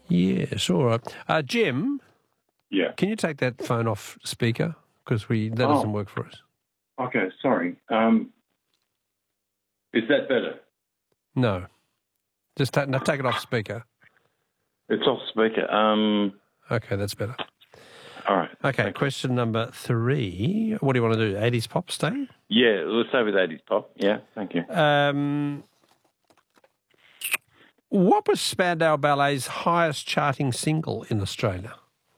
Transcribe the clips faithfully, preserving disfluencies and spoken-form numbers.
Yeah, sure. Uh, Jim, Yeah. can you take that phone off speaker? Because we that Oh. doesn't work for us. Okay, sorry. Um, is that better? No. Just ta- no, take it off speaker. It's off speaker. Um, Okay, that's better. all right. Okay, Thank question number three. What do you want to do? eighties pop stay? Yeah, let's stay with eighties pop. Yeah, thank you. Um, what was Spandau Ballet's highest charting single in Australia?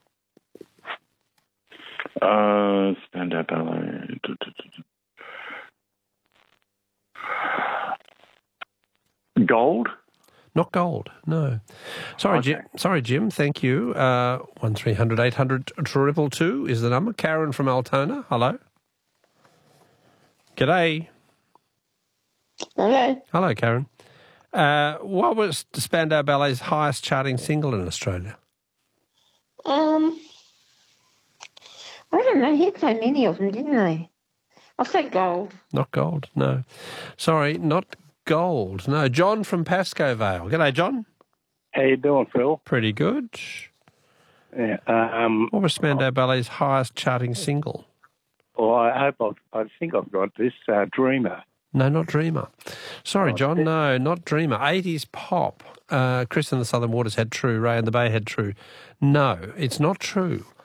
Uh, Spandau Ballet. Gold? Not gold, no. Sorry, Okay. Jim. Sorry, Jim. Thank you. Uh, one three hundred eight hundred triple two is the number. Karen from Altona. Hello. G'day. Hello. Hello, Karen. Uh, what was Spandau Ballet's highest charting single in Australia? Um, I don't know. He had so many of them, didn't they? I'll say gold. Not gold, no. Sorry, not gold. No, John from Pascoe Vale. G'day, John. How you doing, Phil? Pretty good. Yeah. Um, What was Spandau Ballet's highest charting single? well, I hope I've, I think I've got this. Uh, Dreamer. No, not Dreamer. Sorry, Oh, John, it- no, not Dreamer. eighties pop. Uh, Chris and the Southern Waters had True. Ray and the Bay had True. No, it's not True.